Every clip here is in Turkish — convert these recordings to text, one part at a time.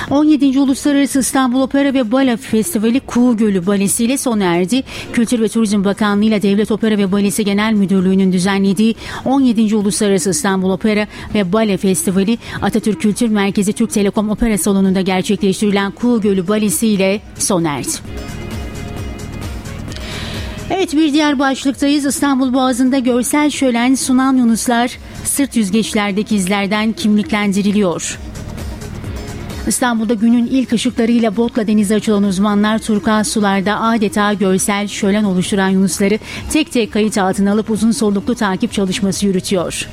17. Uluslararası İstanbul Opera ve Bale Festivali Kuğu Gölü Balesi ile sona erdi. Kültür ve Turizm Bakanlığı ile Devlet Opera ve Balesi Genel Müdürlüğü'nün düzenlediği 17. Uluslararası İstanbul Opera ve Bale Festivali Atatürk Kültür Merkezi Türk Telekom Opera Salonu'nda gerçekleştirilen Kuğu Gölü Balesi ile sona erdi. Evet, bir diğer başlıktayız. İstanbul Boğazı'nda görsel şölen sunan yunuslar sırt yüzgeçlerdeki izlerden kimliklendiriliyor. İstanbul'da günün ilk ışıklarıyla botla denize açılan uzmanlar turkuaz sularda adeta görsel şölen oluşturan yunusları tek tek kayıt altına alıp uzun soluklu takip çalışması yürütüyor.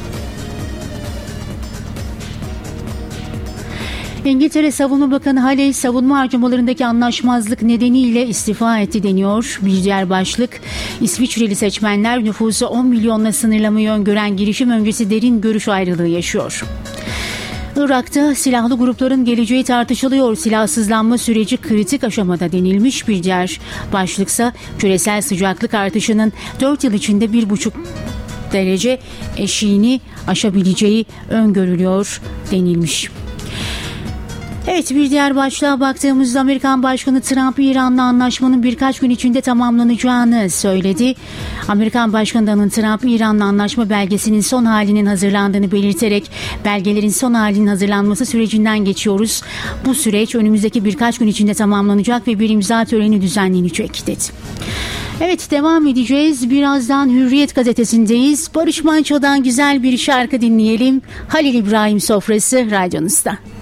İngiltere Savunma Bakanı Halley savunma harcamalarındaki anlaşmazlık nedeniyle istifa etti deniyor. Bir diğer başlık, İsviçreli seçmenler nüfusu 10 milyonla sınırlamayı öngören girişim öncesi derin görüş ayrılığı yaşıyor. Irak'ta silahlı grupların geleceği tartışılıyor. Silahsızlanma süreci kritik aşamada denilmiş. Bir diğer başlıksa küresel sıcaklık artışının 4 yıl içinde 1,5 derece eşiğini aşabileceği öngörülüyor denilmiş. Evet, bir diğer başlığa baktığımızda Amerikan Başkanı Trump İran'la anlaşmanın birkaç gün içinde tamamlanacağını söyledi. Amerikan Başkanı Donald Trump İran'la anlaşma belgesinin son halinin hazırlandığını belirterek belgelerin son halinin hazırlanması sürecinden geçiyoruz. Bu süreç önümüzdeki birkaç gün içinde tamamlanacak ve bir imza töreni düzenlenecek dedi. Evet, devam edeceğiz. Birazdan Hürriyet gazetesindeyiz. Barış Manço'dan güzel bir şarkı dinleyelim. Halil İbrahim Sofrası radyonuzda.